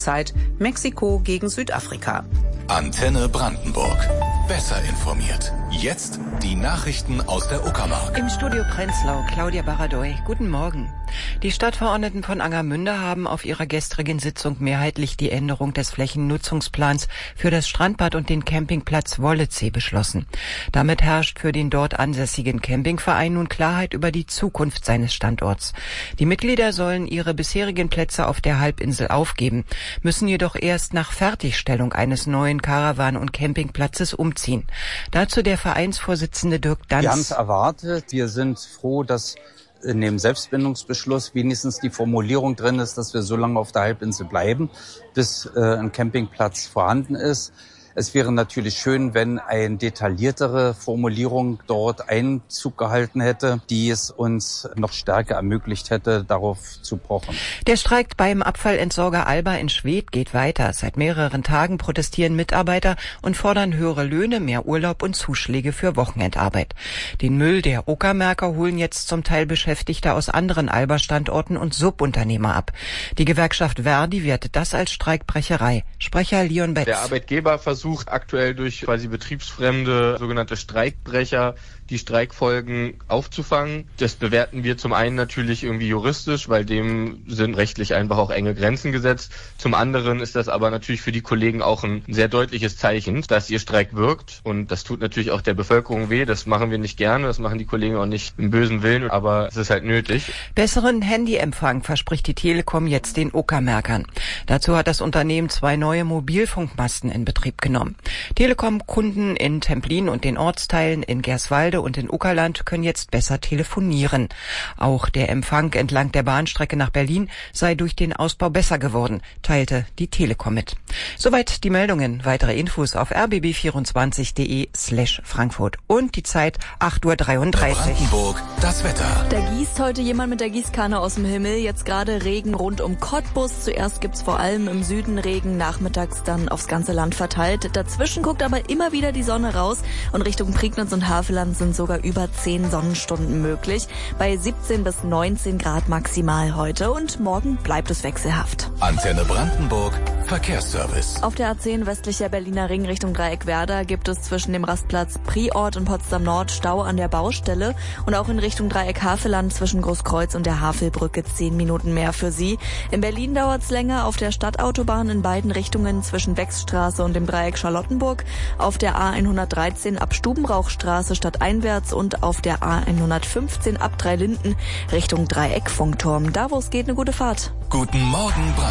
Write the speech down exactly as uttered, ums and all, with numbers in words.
Halbzeit Mexiko gegen Südafrika. Antenne Brandenburg. Besser informiert. Jetzt die Nachrichten aus der Uckermark. Im Studio Prenzlau, Claudia Baradoy. Guten Morgen. Die Stadtverordneten von Angermünde haben auf ihrer gestrigen Sitzung mehrheitlich die Änderung des Flächennutzungsplans für das Strandbad und den Campingplatz Wollezee beschlossen. Damit herrscht für den dort ansässigen Campingverein nun Klarheit über die Zukunft seines Standorts. Die Mitglieder sollen ihre bisherigen Plätze auf der Halbinsel aufgeben, müssen jedoch erst nach Fertigstellung eines neuen Caravan- und Campingplatzes umziehen. Dazu der Vereinsvorsitzende Dirk Danz. Wir haben es erwartet. Wir sind froh, dass in dem Selbstbindungsbeschluss wenigstens die Formulierung drin ist, dass wir so lange auf der Halbinsel bleiben, bis äh, ein Campingplatz vorhanden ist. Es wäre natürlich schön, wenn eine detailliertere Formulierung dort Einzug gehalten hätte, die es uns noch stärker ermöglicht hätte, darauf zu pochen. Der Streik beim Abfallentsorger Alba in Schwedt geht weiter. Seit mehreren Tagen protestieren Mitarbeiter und fordern höhere Löhne, mehr Urlaub und Zuschläge für Wochenendarbeit. Den Müll der Uckermärker holen jetzt zum Teil Beschäftigte aus anderen Alba-Standorten und Subunternehmer ab. Die Gewerkschaft Verdi wertet das als Streikbrecherei. Sprecher Leon Betz. Der Arbeitgeber versucht aktuell durch quasi betriebsfremde sogenannte Streikbrecher die Streikfolgen aufzufangen. Das bewerten wir zum einen natürlich irgendwie juristisch, weil dem sind rechtlich einfach auch enge Grenzen gesetzt. Zum anderen ist das aber natürlich für die Kollegen auch ein sehr deutliches Zeichen, dass ihr Streik wirkt. Und das tut natürlich auch der Bevölkerung weh. Das machen wir nicht gerne, das machen die Kollegen auch nicht im bösen Willen, aber es ist halt nötig. Besseren Handyempfang verspricht die Telekom jetzt den Uckermärkern. Dazu hat das Unternehmen zwei neue Mobilfunkmasten in Betrieb genommen. Telekom-Kunden in Templin und den Ortsteilen in Gerswalde und in Uckerland können jetzt besser telefonieren. Auch der Empfang entlang der Bahnstrecke nach Berlin sei durch den Ausbau besser geworden, teilte die Telekom mit. Soweit die Meldungen. Weitere Infos auf r b b vierundzwanzig punkt d e slash Frankfurt. Und die Zeit acht Uhr dreiunddreißig. Brandenburg, das Wetter. Da gießt heute jemand mit der Gießkanne aus dem Himmel. Jetzt gerade Regen rund um Cottbus. Zuerst gibt's vor allem im Süden Regen, nachmittags dann aufs ganze Land verteilt. Dazwischen guckt aber immer wieder die Sonne raus und Richtung Prignitz und Havelland sind sogar über zehn Sonnenstunden möglich. Bei siebzehn bis neunzehn Grad maximal heute und morgen bleibt es wechselhaft. Antenne Brandenburg, Verkehrsservice. Auf der A zehn westlicher Berliner Ring Richtung Dreieckwerder gibt es zwischen dem Rastplatz Priort und Potsdam Nord Stau an der Baustelle und auch in Richtung Dreieck Havelland zwischen Großkreuz und der Havelbrücke zehn Minuten mehr für Sie. In Berlin dauert es länger auf der Stadtautobahn in beiden Richtungen zwischen Wechsstraße und dem Dreieck Charlottenburg, auf der A hundertdreizehn ab Stubenrauchstraße stadteinwärts und auf der A hundertfünfzehn ab Dreilinden Richtung Dreieck Funkturm. Da wo es geht, eine gute Fahrt. Guten Morgen, Brandenburg.